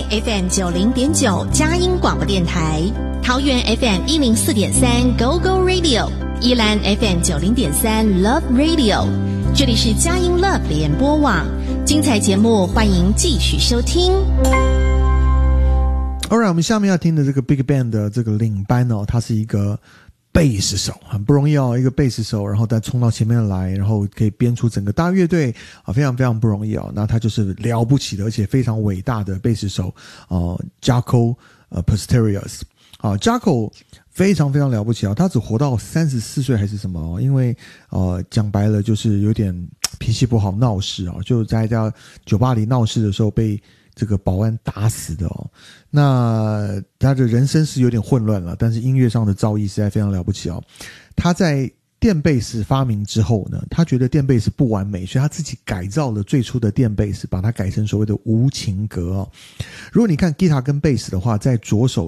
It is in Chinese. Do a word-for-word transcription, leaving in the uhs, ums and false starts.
F M 九零点九佳音广播电台，桃园 F M 一零四点三 Go Go Radio， 宜兰 F M 九零点三 Love Radio， 这里是佳音 Love 联播网，精彩节目欢迎继续收听。 Alright， 我们下面要听的这个 Big Band 的这个领班哦，他是一个贝斯手，很不容易哦，一个贝斯手，然后再冲到前面来，然后可以编出整个大乐队啊，非常非常不容易哦。那他就是了不起的，而且非常伟大的贝斯手哦 ，Jaco 呃 Pastorius 啊 ，Jaco 非常非常了不起啊，他只活到三十四岁还是什么哦？因为呃讲白了就是有点脾气不好，闹事啊，就在家酒吧里闹事的时候被这个保安打死的哦。那他的人生是有点混乱了，但是音乐上的造诣实在非常了不起哦。他在电贝斯发明之后呢，他觉得电贝斯不完美，所以他自己改造了最初的电贝斯，把它改成所谓的无情格哦。如果你看吉他跟贝斯的话，在左手